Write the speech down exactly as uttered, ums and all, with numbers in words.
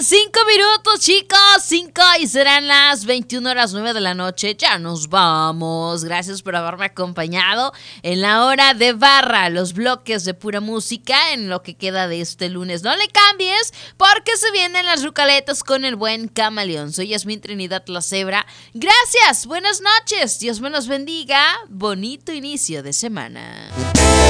Cinco minutos, chicos, cinco y serán las veintiuna horas nueve de la noche. Ya nos vamos. Gracias por haberme acompañado en la hora de barra, los bloques de pura música en lo que queda de este lunes. No le cambies porque se vienen las rucaletas con el buen camaleón. Soy Yasmín Trinidad La Cebra. Gracias, buenas noches, Dios me los bendiga. Bonito inicio de semana.